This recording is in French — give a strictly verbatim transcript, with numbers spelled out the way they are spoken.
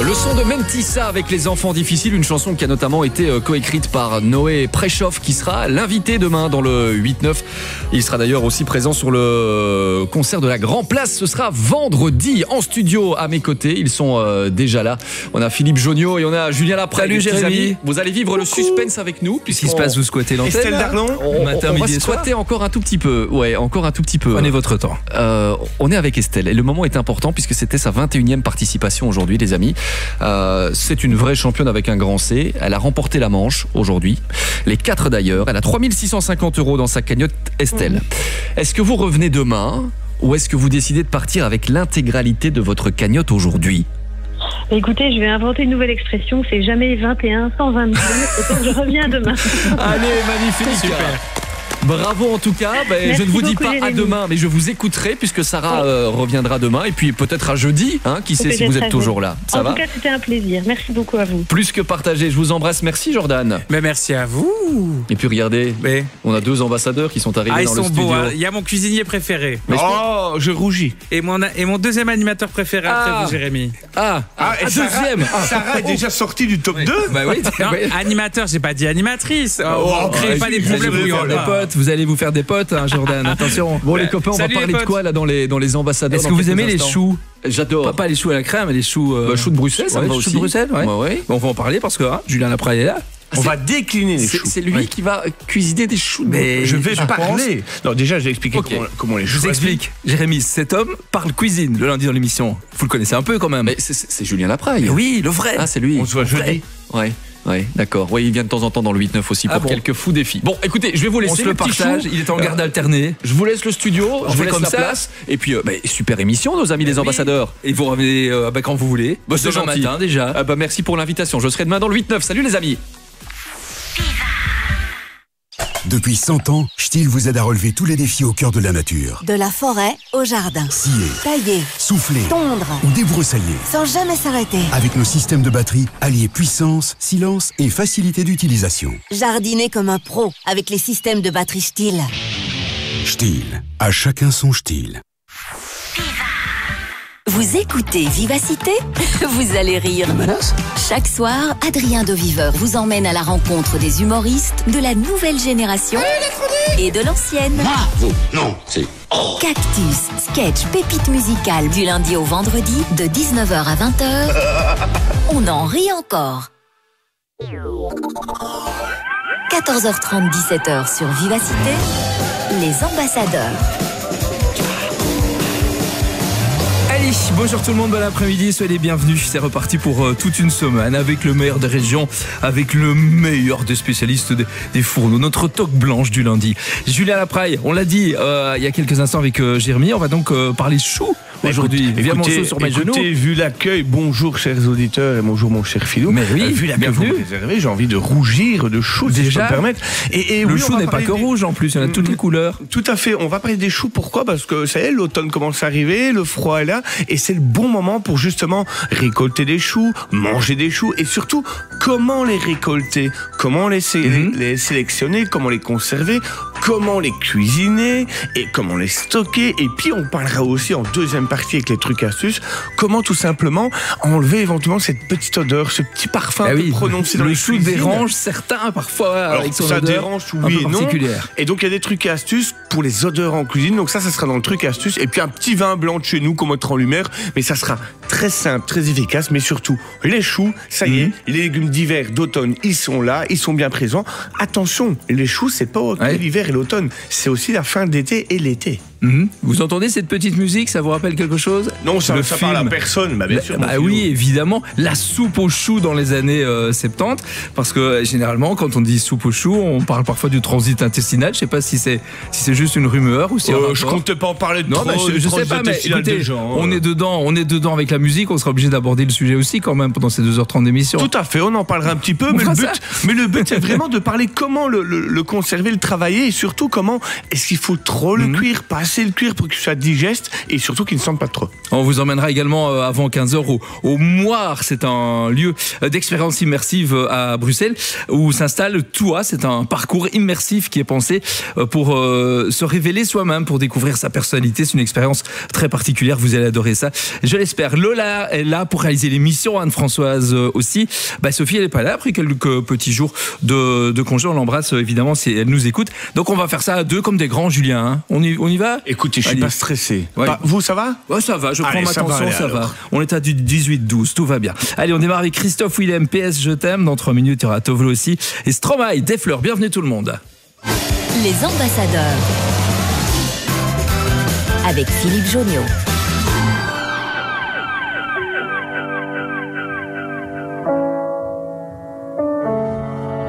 Le son de Mentissa avec les enfants difficiles, une chanson qui a notamment été coécrite par Noé Préchoff qui sera l'invité demain dans le huit neuf. Il sera d'ailleurs aussi présent sur le concert de la Grand Place. Ce sera vendredi en studio à mes côtés. Ils sont euh, déjà là. On a Philippe Joniot et on a Julien Laprade. Salut Jérémy. Vous allez vivre Coucou. Le suspense avec nous. Qu'est-ce qui se passe? Vous squattez l'antenne? Estelle Darlon. On, Matin, on va squatter encore un tout petit peu. Ouais, encore un tout petit peu. Prenez votre temps. Euh, on est avec Estelle et le moment est important puisque c'était sa vingt et unième participation aujourd'hui, les amis. Euh, c'est une vraie championne avec un grand C. Elle a remporté la manche aujourd'hui. Les quatre d'ailleurs. Elle a trois mille six cent cinquante euros dans sa cagnotte. Estelle, mmh. Est-ce que vous revenez demain ou est-ce que vous décidez de partir avec l'intégralité de votre cagnotte aujourd'hui? Écoutez, je vais inventer une nouvelle expression. C'est jamais vingt et un sans vingt-deux. Donc je reviens demain. Allez, magnifique. Super. Bravo en tout cas, ben, je ne vous dis pas à demain, mais je vous écouterai puisque Sarah oui. euh, reviendra demain et puis peut-être à jeudi, hein, qui sait si vous êtes toujours là. Ça en va? tout cas, c'était un plaisir. Merci beaucoup à vous. Plus que partagé, je vous embrasse. Merci Jordan. Mais merci à vous. Et puis regardez, mais... on a deux ambassadeurs qui sont arrivés ah, dans le studio. Ils sont beaux. Hein. Il y a mon cuisinier préféré. Mais oh, je, je rougis. Et mon, et mon deuxième animateur préféré après ah. vous, Jérémy. Ah, ah, ah deuxième. Sarah, Sarah est déjà sortie du top oui. deux. Bah oui. Non, animateur, j'ai pas dit animatrice. Oh, on crée oh, pas des problèmes. Vous allez vous faire des potes. Vous allez vous faire des potes. Hein, Jordan, attention. Bon les copains, on Salut va parler de quoi là dans les dans les ambassadeurs? Est-ce que vous aimez les choux? J'adore. Pas, pas les choux à la crème, mais les choux. Euh... Bah, choux de Bruxelles, ça ouais, va choux aussi. de Bruxelles, ouais. ouais, ouais. Bon, on va en parler parce que hein, Julien Laprade est là. On va décliner les choux. C'est lui ouais. qui va cuisiner des choux. Mais je vais je parler. Pense... Non, déjà, je vais expliquer okay. comment, comment les choux. Je vous explique. Jérémy, cet homme parle cuisine le lundi dans l'émission. Vous le connaissez un peu quand même. Mais c'est Julien Laprade. Mais oui, le vrai. Ah, c'est lui. On se voit jeudi. Ouais. Oui, d'accord. Oui, il vient de temps en temps dans le huit neuf aussi pour ah bon. quelques fous défis. Bon, écoutez, je vais vous laisser. On se le partage, il est en garde alternée. Je vous laisse le studio, on je vous laisse comme la ça. place. Et puis, euh, bah, super émission, nos amis les oui. ambassadeurs. Et vous revenez euh, bah, quand vous voulez. Bah, c'est demain gentil. matin déjà. Ah, bah, merci pour l'invitation. Je serai demain dans le huit neuf. Salut les amis. Depuis cent ans, Stihl vous aide à relever tous les défis au cœur de la nature. De la forêt au jardin. Scier, tailler, souffler, tondre ou débroussailler. Sans jamais s'arrêter. Avec nos systèmes de batterie, alliés puissance, silence et facilité d'utilisation. Jardiner comme un pro avec les systèmes de batterie Stihl. Stihl, à chacun son Stihl. Vous écoutez Vivacité? Vous allez rire. Chaque soir, Adrien de Viveur vous emmène à la rencontre des humoristes de la nouvelle génération et de l'ancienne. Ah, vous, non, c'est... Oh. Cactus, sketch, pépite musicale du lundi au vendredi de dix-neuf heures à vingt heures. On en rit encore. quatorze heures trente, dix-sept heures sur Vivacité, les ambassadeurs. Allez, bonjour tout le monde, bon après-midi, soyez les bienvenus. C'est reparti pour euh, toute une semaine avec le meilleur des régions, avec le meilleur des spécialistes des, des fourneaux, notre toque blanche du lundi. Julien Laprade, on l'a dit euh, il y a quelques instants avec euh, Jérémy, on va donc euh, parler choux aujourd'hui. Via mon saut sur mes genoux. Écoutez, vu l'accueil, bonjour chers auditeurs et bonjour mon cher Philou. Mais oui, euh, vu l'accueil vous me réservez, j'ai envie de rougir de choux, si je peux me permettre. Et, et le oui, chou n'est pas que des... rouge en plus, il y en a toutes les couleurs. Tout à fait, on va parler des choux, pourquoi? Parce que ça y est, l'automne commence à arriver, le froid est là, et c'est le bon moment pour justement récolter des choux, manger des choux, et surtout, comment les récolter, comment les, sé- mm-hmm. les sélectionner, comment les conserver, comment les cuisiner, et comment les stocker, et puis on parlera aussi en deuxième partie avec les trucs astuces, comment tout simplement enlever éventuellement cette petite odeur, ce petit parfum eh oui, prononcé dans le les chou cuisines. Dérange certains parfois. Alors, avec son ça odeur dérange oui et non. Et donc il y a des trucs et astuces pour les odeurs en cuisine. Donc ça, ça sera dans le truc et astuces. Et puis un petit vin blanc de chez nous qu'on mettra en lumière. Mais ça sera très simple, très efficace. Mais surtout, les choux, ça y est, mmh. les légumes d'hiver, d'automne, ils sont là, ils sont bien présents. Attention, les choux, c'est pas que ouais. l'hiver et l'automne. C'est aussi la fin d'été et l'été. Mmh. Vous entendez cette petite musique? Ça vous rappelle quelque chose? Non, ça, ça parle à personne, bah, bien sûr. Bah oui, évidemment, la soupe aux choux dans les années euh, soixante-dix, parce que généralement, quand on dit soupe aux choux, on parle parfois du transit intestinal. Je sais pas si c'est si c'est juste une rumeur ou si. Euh, je comptais pas en parler de non, trop. Mais je, je sais pas, mais écoutez, gens, on euh... est dedans, on est dedans avec la musique. On sera obligé d'aborder le sujet aussi quand même pendant ces deux heures trente d'émission. Tout à fait, on en parlera un petit peu, mais le, but, mais le but, c'est vraiment de parler comment le, le, le conserver, le travailler, et surtout comment est-ce qu'il faut trop le mmh. cuire, pas assez le cuire pour que soit digeste et surtout qu'il ne sente pas trop. On vous emmènera également euh, avant quinze heures au, au Moire. C'est un lieu d'expérience immersive à Bruxelles où s'installe Toi. C'est un parcours immersif qui est pensé pour euh, se révéler soi-même, pour découvrir sa personnalité. C'est une expérience très particulière. Vous allez adorer ça. Je l'espère. Le Lola est là pour réaliser l'émission, Anne-Françoise aussi. Bah, Sophie, elle n'est pas là, après quelques petits jours de, de congé. On l'embrasse évidemment si elle nous écoute. Donc on va faire ça à deux comme des grands, Julien. Hein. On, y, on y va? Écoutez, je suis Allez. pas stressé. Ouais. Bah, vous, ça va? Ouais, ça va, je Allez, prends ma ça va tension, aller, ça va. alors. On est à du dix-huit douze, tout va bien. Allez, on démarre avec Christophe Willem, P S Je t'aime. Dans trois minutes, il y aura Tovlo aussi. Et Stromae, des fleurs. Bienvenue tout le monde. Les ambassadeurs. Avec Philippe Jonniot.